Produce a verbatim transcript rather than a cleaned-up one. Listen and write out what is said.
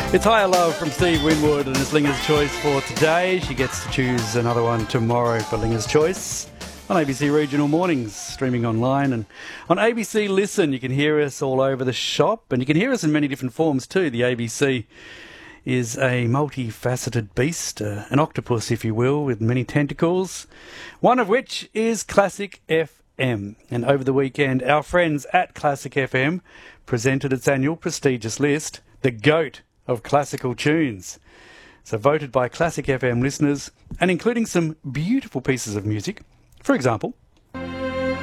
It's Higher Love from Steve Winwood, and it's Linga's Choice for today. She gets to choose another one tomorrow for Linga's Choice on A B C Regional Mornings, streaming online and on A B C Listen. You can hear us all over the shop, and you can hear us in many different forms too. The A B C is a multifaceted beast, uh, an octopus, if you will, with many tentacles, one of which is Classic F M. And over the weekend, our friends at Classic F M presented its annual prestigious list, The GOAT of Classical Tunes. So voted by Classic F M listeners, and including some beautiful pieces of music. For example,